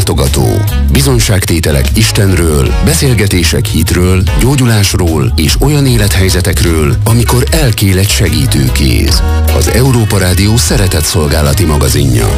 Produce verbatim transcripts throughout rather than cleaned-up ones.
látogató. Bizonyságtételek Istenről, beszélgetések hitről, gyógyulásról és olyan élethelyzetekről, amikor elkél egy segítőkéz. Az Európa Rádió szeretetszolgálati magazinja.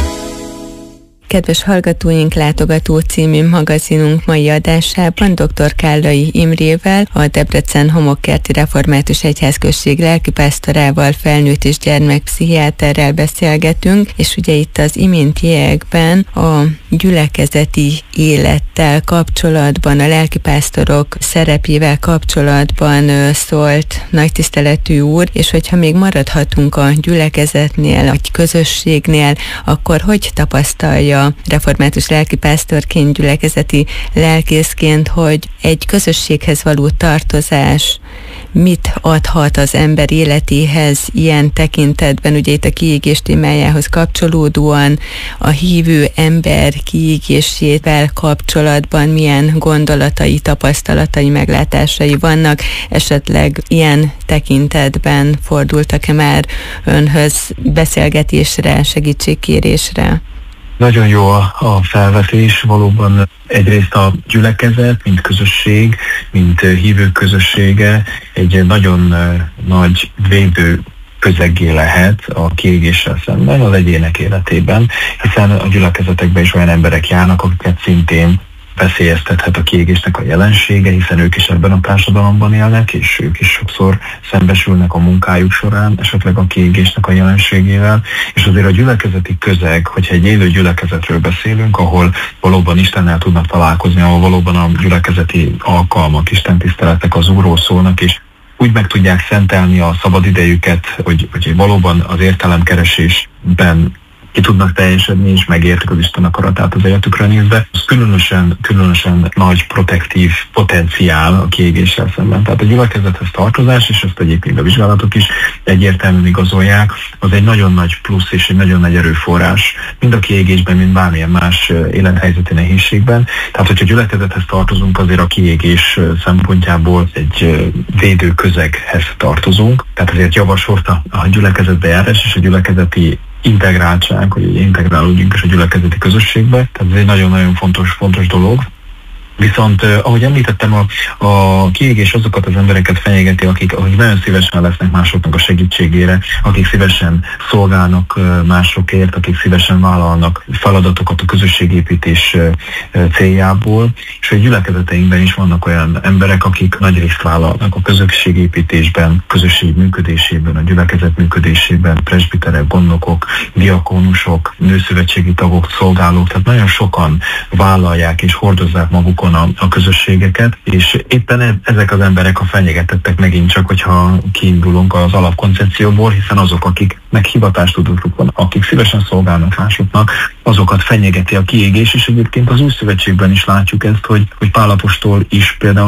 Kedves hallgatóink, Látogató című magazinunk mai adásában dr. Kállai Imrével, a Debrecen Homokkerti Református Egyházközség lelkipásztorával, felnőtt és gyermekpszichiáterrel beszélgetünk, és ugye itt az iméntiekben a gyülekezeti élettel kapcsolatban, a lelkipásztorok szerepével kapcsolatban szólt nagy tiszteletű úr, és hogyha még maradhatunk a gyülekezetnél, a közösségnél, akkor hogy tapasztalja református lelkipásztorként, gyülekezeti lelkészként, hogy egy közösséghez való tartozás mit adhat az ember életéhez ilyen tekintetben, ugye itt a kiégés témájához kapcsolódóan, a hívő ember kiégésével kapcsolatban milyen gondolatai, tapasztalatai, meglátásai vannak, esetleg ilyen tekintetben fordultak-e már önhöz beszélgetésre, segítségkérésre? Nagyon jó a, a felvetés, valóban egyrészt a gyülekezet, mint közösség, mint hívők közössége egy nagyon nagy védő közeggé lehet a kiégéssel szemben az egyének életében, hiszen a gyülekezetekben is olyan emberek járnak, akiket szintén veszélyeztethet a kiégésnek a jelensége, hiszen ők is ebben a társadalomban élnek, és ők is sokszor szembesülnek a munkájuk során esetleg a kiégésnek a jelenségével, és azért a gyülekezeti közeg, hogyha egy élő gyülekezetről beszélünk, ahol valóban Istennel tudnak találkozni, ahol valóban a gyülekezeti alkalmak, istentiszteletek az Úrról szólnak, és úgy meg tudják szentelni a szabadidejüket, hogy, hogy valóban az értelemkeresésben ki tudnak teljesedni, és megértik az Isten akaratát az életükre nézve. Ez különösen, különösen nagy protektív potenciál a kiégéssel szemben. Tehát a gyülekezethez tartozás, és ezt egyébként a vizsgálatok is egyértelműen igazolják, az egy nagyon nagy plusz és egy nagyon nagy erőforrás, mind a kiégésben, mind bármilyen más élethelyzeti nehézségben. Tehát, hogyha gyülekezethez tartozunk, azért a kiégés szempontjából egy védő közeghez tartozunk. Tehát azért javasolta a gyülekezetbe járás és a gyülekezeti integráltság, hogy integrálódjunk is a gyülekezeti közösségbe. Tehát ez egy nagyon-nagyon fontos, fontos dolog. Viszont, ahogy említettem, a, a kiégés azokat az embereket fenyegeti, akik, akik nagyon szívesen lesznek másoknak a segítségére, akik szívesen szolgálnak másokért, akik szívesen vállalnak feladatokat a közösségépítés céljából, és a gyülekezeteinkben is vannak olyan emberek, akik nagy részt vállalnak a közösségépítésben, közösség működésében, a gyülekezet működésében, presbiterek, gondnokok, diakónusok, nőszövetségi tagok, szolgálók, tehát nagyon sokan vállalják és hordozzák magukon A, a közösségeket, és éppen ezek az emberek a fenyegetettek megint csak, hogyha kiindulunk az alapkoncepcióból, hiszen azok, akiknek hivatástudatuk van, akik szívesen szolgálnak másoknak, azokat fenyegeti a kiégés, és egyébként az Új Szövetségben is látjuk ezt, hogy, hogy Pál apostol is például